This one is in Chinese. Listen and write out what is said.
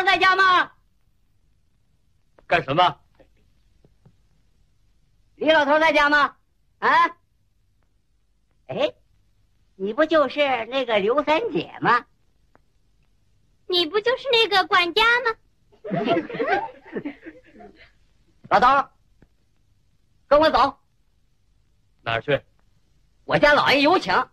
头在家吗？ 干什么？ 李老头在家吗？啊？哎，你不就是那个刘三姐吗？ 你不就是那个管家吗？ 老头，跟我走。 哪儿去？ 我家老爷有请。